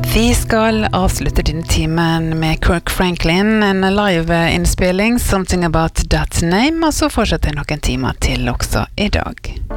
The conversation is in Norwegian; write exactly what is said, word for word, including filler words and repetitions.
Vi skal avslutte denne timen med Kirk Franklin, en live-innspilling, Something About That Name, og så fortsetter noen timer til også i dag.